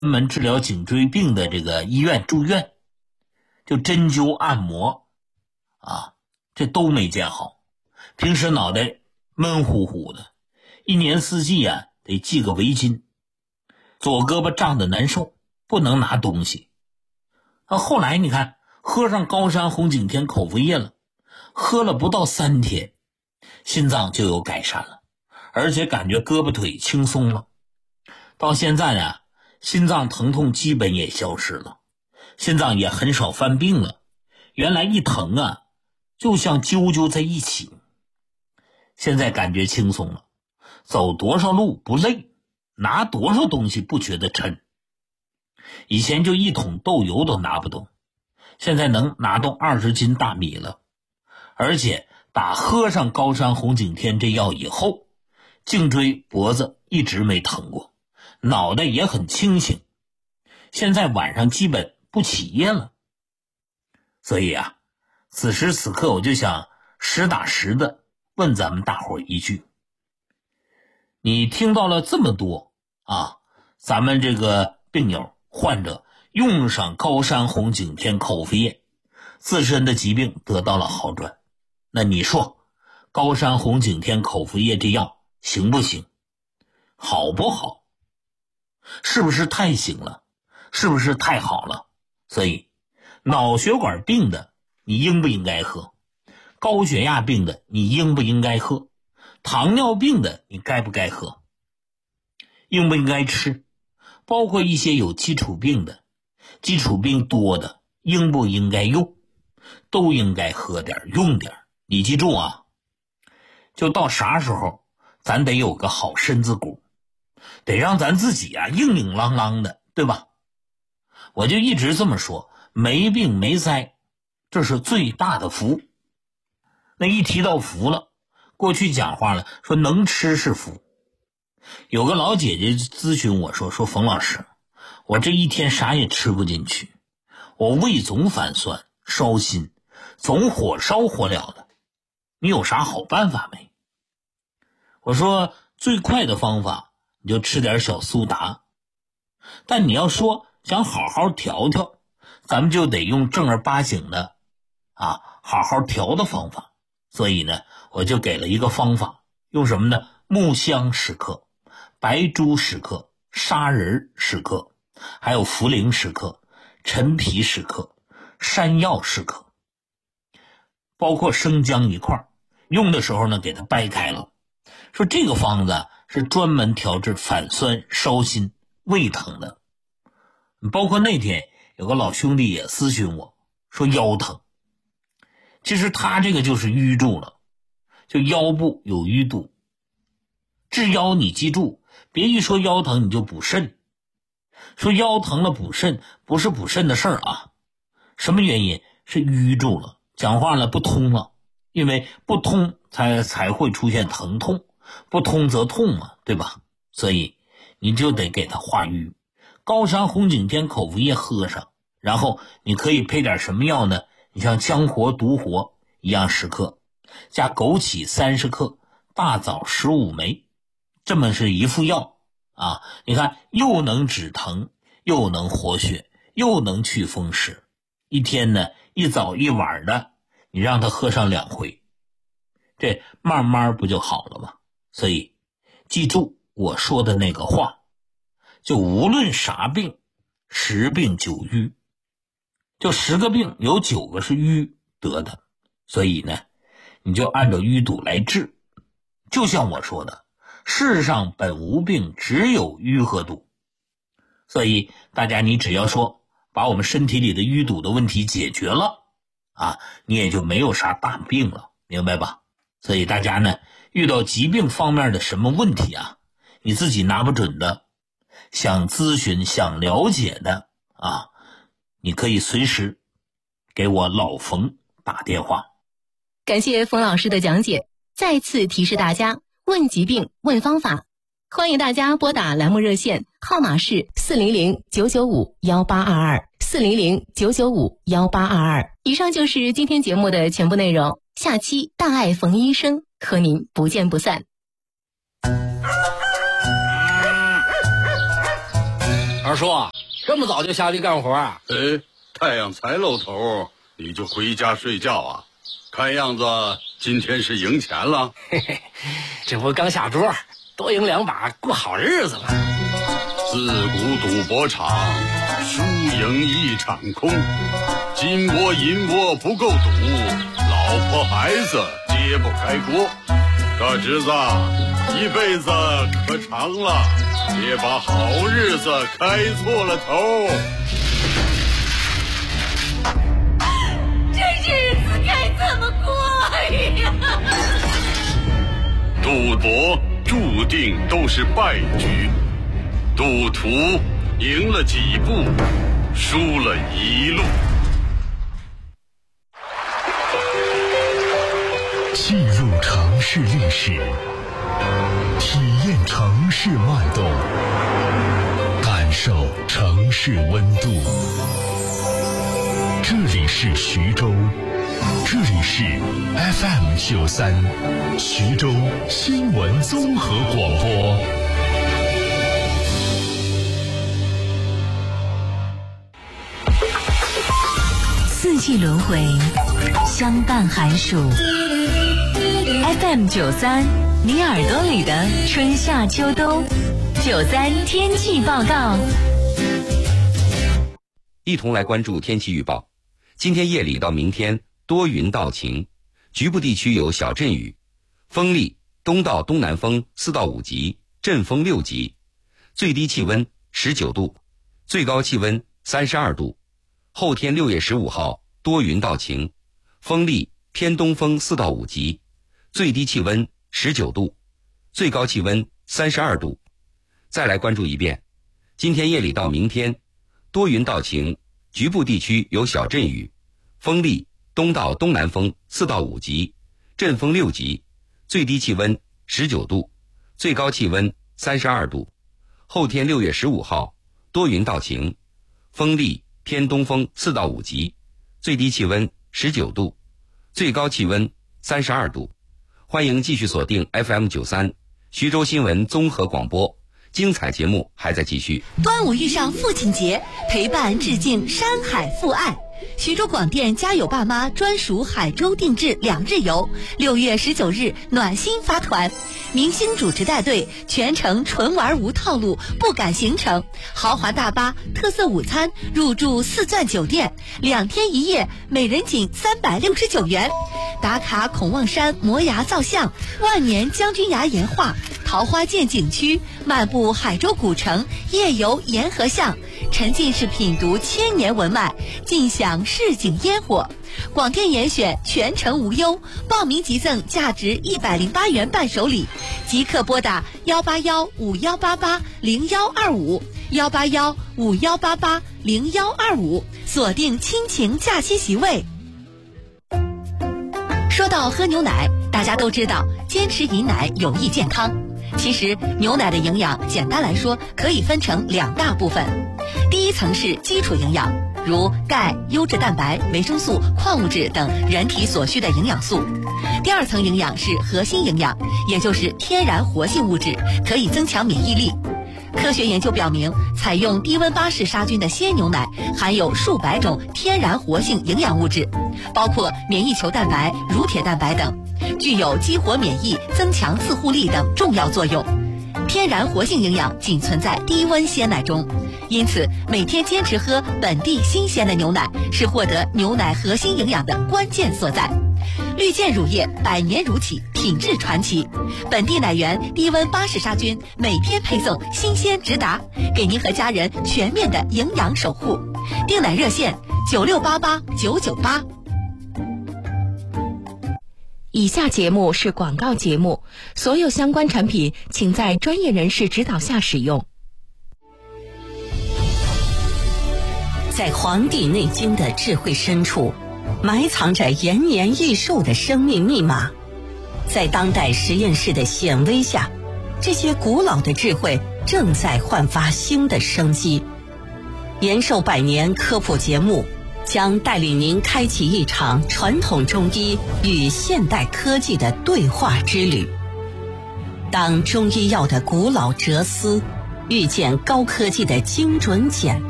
专门治疗颈椎病的这个医院住院，就针灸按摩啊，这都没见好。平时脑袋闷乎乎的，一年四季啊得系个围巾，左胳膊胀得难受，不能拿东西。后来你看喝上高山红景天口服液了，喝了不到3天，心脏就有改善了，而且感觉胳膊腿轻松了。到现在啊，心脏疼痛基本也消失了，心脏也很少犯病了。原来一疼啊，就像揪揪在一起。现在感觉轻松了，走多少路不累，拿多少东西不觉得沉。以前就1桶豆油都拿不动，现在能拿动20斤大米了。而且打喝上高山红景天这药以后，颈椎脖子一直没疼过，脑袋也很清醒，现在晚上基本不起夜了。所以啊，此时此刻我就想实打实的问咱们大伙一句，你听到了这么多啊，咱们这个病友患者用上高山红景天口服液，自身的疾病得到了好转，那你说高山红景天口服液这药行不行？好不好？是不是太行了？是不是太好了？所以脑血管病的你应不应该喝？高血压病的你应不应该喝？糖尿病的你该不该喝？应不应该吃？包括一些有基础病的，基础病多的应不应该用？都应该喝点用点。你记住啊，就到啥时候咱得有个好身子骨，得让咱自己啊硬硬朗朗的，对吧？我就一直这么说，没病没灾，这是最大的福。那一提到福了，过去讲话了，说能吃是福。有个老姐姐咨询我说冯老师，我这一天啥也吃不进去，我胃总反酸烧心，总火烧火燎的，你有啥好办法没？我说最快的方法你就吃点小苏打，但你要说想好好调调，咱们就得用正儿八经的好好调的方法。所以呢，我就给了一个方法，用什么呢？木香10克，白术10克，砂仁10克，还有茯苓10克，陈皮10克，山药10克，包括生姜一块，用的时候呢给它掰开了。说这个方子是专门调治反酸烧心胃疼的。包括那天有个老兄弟也咨询我说腰疼，其实他这个就是淤住了，就腰部有淤堵。治腰你记住，别一说腰疼你就补肾，说腰疼了补肾不是补肾的事儿啊。什么原因？是淤住了，讲话了不通了，因为不通才会出现疼痛，不通则痛嘛，对吧？所以你就得给它化瘀。高山红景天口服液喝上，然后你可以配点什么药呢？你像羌活、独活一样10克，加枸杞30克，大枣15枚，这么是一副药啊！你看又能止疼，又能活血，又能去风湿。一天呢一早一晚的，你让他喝上2回，这慢慢不就好了吗？所以记住我说的那个话，就无论啥病，10病9瘀，就10个病有9个是瘀得的。所以呢你就按照淤堵来治。就像我说的，世上本无病，只有瘀和堵。所以大家你只要说把我们身体里的淤堵的问题解决了你也就没有啥大病了，明白吧？所以大家呢遇到疾病方面的什么问题你自己拿不准的，想咨询想了解的你可以随时给我老冯打电话。 感谢冯老师的讲解，再次提示大家，问疾病问方法，欢迎大家拨打栏目热线，号码是400-995-1822，400-995-1822。以上就是今天节目的全部内容，下期大爱冯医生和您不见不散。 二叔，这么早就下地干活啊？ 太阳才露头，你就回家睡觉啊？看样子今天是赢钱了。 嘿嘿，这不刚下桌，多赢2把，过好日子了。 自古赌博场，输赢一场空。金窝银窝不够赌，老婆孩子揭不开锅。大侄子，一辈子可长了，别把好日子开错了头。 这日子该怎么过呀？ 赌博注定都是败局，赌徒赢了几步，输了一路。 记录城市历史，体验城市脉动，感受城市温度。这里是徐州，这里是 FM93 徐州新闻综合广播。 四季轮回，相伴寒暑。FM93，你耳朵里的春夏秋冬。93天气报告。 一同来关注天气预报。今天夜里到明天多云到晴，局部地区有小阵雨，风力东到东南风4到5级，阵风6级，最低气温19度，最高气温32度。后天6月15号多云到晴，风力偏东风4到5级，最低气温19度，最高气温32度。再来关注一遍，今天夜里到明天多云到晴，局部地区有小阵雨，风力东到东南风4到5级，阵风6级，最低气温19度，最高气温32度。后天6月15号多云到晴，风力偏东风4到5级，最低气温19度，最高气温32度。欢迎继续锁定 FM93 徐州新闻综合广播，精彩节目还在继续。 端午遇上父亲节，陪伴致敬山海父爱。徐州广电家有爸妈专属海州定制2日游，6月19日暖心发团，明星主持带队，全程纯玩无套路，不赶行程，豪华大巴，特色午餐，入住4钻酒店，2天1夜，每人仅369元。打卡孔望山摩崖造像，万年将军崖岩画，桃花涧景区，漫步海州古城，夜游沿河巷，沉浸式品读千年文脉，尽享市井烟火。广电严选，全程无忧，报名即赠价值108元伴手礼，即刻拨打18151880125，18151880125，锁定亲情假期席位。说到喝牛奶，大家都知道坚持饮奶有益健康。其实牛奶的营养简单来说可以分成2大部分，第一层是基础营养，如钙、优质蛋白、维生素、矿物质等人体所需的营养素。第二层营养是核心营养，也就是天然活性物质，可以增强免疫力。科学研究表明，采用低温巴氏杀菌的鲜牛奶含有数百种天然活性营养物质，包括免疫球蛋白、乳铁蛋白等，具有激活免疫、增强自护力等重要作用。天然活性营养仅存在低温鲜奶中，因此每天坚持喝本地新鲜的牛奶是获得牛奶核心营养的关键所在。绿箭乳业100年乳企，品质传奇，本地奶源低温巴氏杀菌，每天配送新鲜直达，给您和家人全面的营养守护。订奶热线96889998。 以下节目是广告节目，所有相关产品请在专业人士指导下使用。 在《黄帝内经》的智慧深处，埋藏着延年益寿的生命密码。在当代实验室的显微下，这些古老的智慧正在焕发新的生机。延寿100年科普节目将带领您开启一场传统中医与现代科技的对话之旅。当中医药的古老哲思遇见高科技的精准简单。